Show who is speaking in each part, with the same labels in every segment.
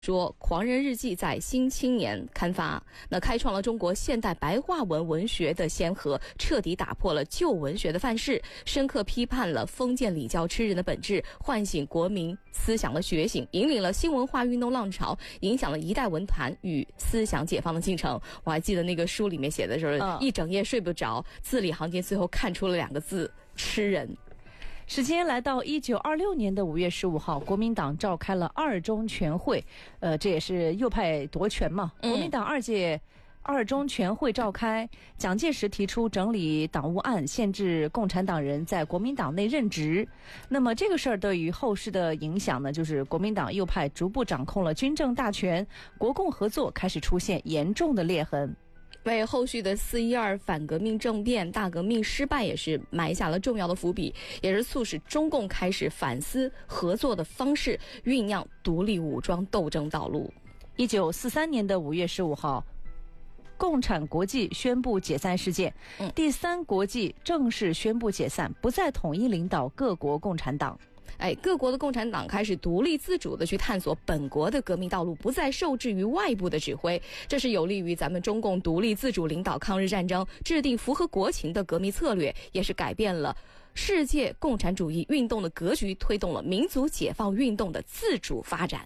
Speaker 1: 说《狂人日记》在《新青年》刊发，那开创了中国现代白话文文学的先河，彻底打破了旧文学的范式，深刻批判了封建礼教吃人的本质，唤醒国民思想的觉醒，引领了新文化运动浪潮，影响了一代文坛与思想解放的进程。我还记得那个书里面写的时候，一整夜睡不着，字里行间最后看出了2个字：吃人。
Speaker 2: 时间来到1926年的5月15号，国民党召开了2中全会，这也是右派夺权嘛。国民党2届2中全会召开，蒋介石提出整理党务案，限制共产党人在国民党内任职。那么这个事儿对于后世的影响呢，就是国民党右派逐步掌控了军政大权，国共合作开始出现严重的裂痕。
Speaker 1: 为后续的4·12反革命政变大革命失败也是埋下了重要的伏笔，也是促使中共开始反思合作的方式，酝酿独立武装斗争道路。
Speaker 2: 1943年的5月15号，共产国际宣布解散事件，第3国际正式宣布解散，不再统一领导各国共产党。
Speaker 1: 各国的共产党开始独立自主地去探索本国的革命道路，不再受制于外部的指挥，这是有利于咱们中共独立自主领导抗日战争，制定符合国情的革命策略，也是改变了世界共产主义运动的格局，推动了民族解放运动的自主发展。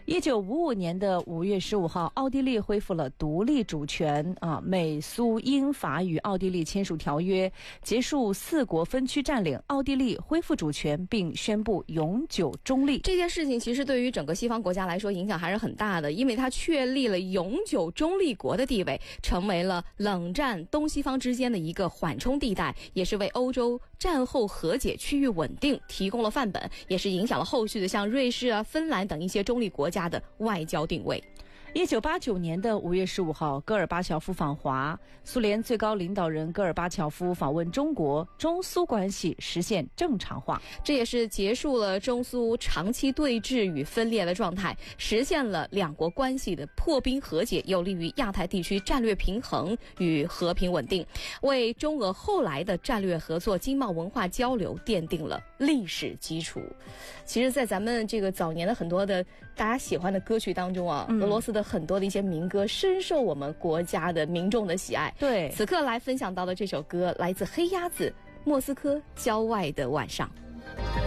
Speaker 2: 1955年的5月15号，奥地利恢复了独立主权美苏英法与奥地利签署条约，结束4国分区占领，奥地利恢复主权并宣布永久中立。
Speaker 1: 这件事情其实对于整个西方国家来说影响还是很大的，因为它确立了永久中立国的地位，成为了冷战东西方之间的一个缓冲地带，也是为欧洲战后和解区域稳定提供了范本，也是影响了后续的像瑞士芬兰等一些中立国家的外交定位。
Speaker 2: 1989年的5月15号，戈尔巴乔夫访华，苏联最高领导人戈尔巴乔夫访问中国，中苏关系实现正常化，
Speaker 1: 这也是结束了中苏长期对峙与分裂的状态，实现了2国关系的破冰和解，有利于亚太地区战略平衡与和平稳定，为中俄后来的战略合作、经贸文化交流奠定了历史基础。其实在咱们这个早年的很多的大家喜欢的歌曲当中俄罗斯的很多的一些民歌深受我们国家的民众的喜爱。
Speaker 2: 对，
Speaker 1: 此刻来分享到的这首歌来自黑鸭子《莫斯科郊外的晚上》。